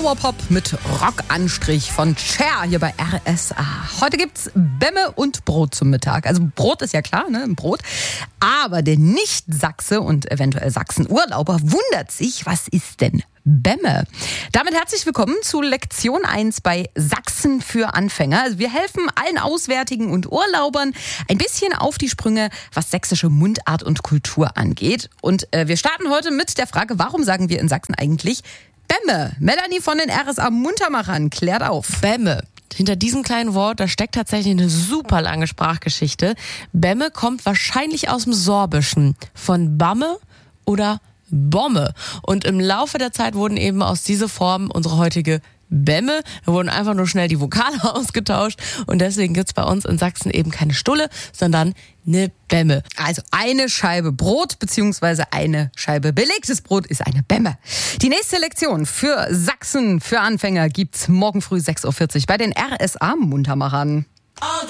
Powerpop mit Rockanstrich von Cher hier bei RSA. Heute gibt's Bämme und Brot zum Mittag. Also Brot ist ja klar, ne, ein Brot. Aber der Nicht-Sachse und eventuell Sachsen-Urlauber wundert sich, was ist denn Bämme? Damit herzlich willkommen zu Lektion 1 bei Sachsen für Anfänger. Also wir helfen allen Auswärtigen und Urlaubern ein bisschen auf die Sprünge, was sächsische Mundart und Kultur angeht. Und wir starten heute mit der Frage, warum sagen wir in Sachsen eigentlich Bämme? Melanie von den RSA Muntermachern klärt auf. Bämme. Hinter diesem kleinen Wort, da steckt tatsächlich eine super lange Sprachgeschichte. Bämme kommt wahrscheinlich aus dem Sorbischen, von Bamme oder Bomme. Und im Laufe der Zeit wurden eben aus dieser Form unsere heutige Bämme. Da wurden einfach nur schnell die Vokale ausgetauscht. Und deswegen gibt's bei uns in Sachsen eben keine Stulle, sondern eine Bämme. Also eine Scheibe Brot bzw. eine Scheibe belegtes Brot ist eine Bämme. Die nächste Lektion für Sachsen für Anfänger gibt's morgen früh 6.40 Uhr bei den RSA Muntermachern. All